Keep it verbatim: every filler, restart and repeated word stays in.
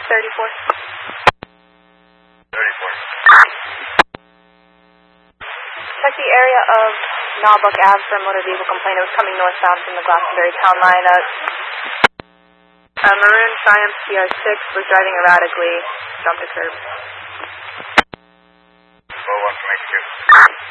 thirty-four. thirty-four. Check the area of Naubach Ave for a motor vehicle complaint. It was coming northbound from the Glastonbury town line. Uh, a maroon Triumph C R six was driving erratically, jumped a curb. four one from H Q.